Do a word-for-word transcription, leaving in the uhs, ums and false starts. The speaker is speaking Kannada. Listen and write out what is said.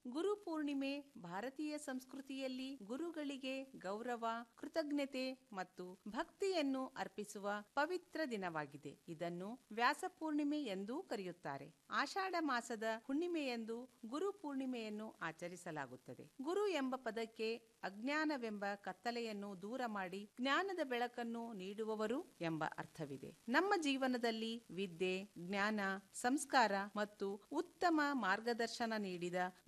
ಗುರು ಪೂರ್ಣಿಮೆ ಭಾರತೀಯ ಸಂಸ್ಕೃತಿಯಲ್ಲಿ ಗುರುಗಳಿಗೆ ಗೌರವ, ಕೃತಜ್ಞತೆ ಮತ್ತು ಭಕ್ತಿಯನ್ನು ಅರ್ಪಿಸುವ ಪವಿತ್ರ ದಿನವಾಗಿದೆ. ಇದನ್ನು ವ್ಯಾಸ ಪೂರ್ಣಿಮೆ ಎಂದೂ ಕರೆಯುತ್ತಾರೆ. ಆಷಾಢ ಮಾಸದ ಹುಣ್ಣಿಮೆಯಂದು ಗುರು ಪೂರ್ಣಿಮೆಯನ್ನು ಆಚರಿಸಲಾಗುತ್ತದೆ. ಗುರು ಎಂಬ ಪದಕ್ಕೆ ಅಜ್ಞಾನವೆಂಬ ಕತ್ತಲೆಯನ್ನು ದೂರ ಮಾಡಿ ಜ್ಞಾನದ ಬೆಳಕನ್ನು ನೀಡುವವರು ಎಂಬ ಅರ್ಥವಿದೆ. ನಮ್ಮ ಜೀವನದಲ್ಲಿ ವಿದ್ಯೆ, ಜ್ಞಾನ, ಸಂಸ್ಕಾರ ಮತ್ತು ಉತ್ತಮ ಮಾರ್ಗದರ್ಶನ ನೀಡಿದ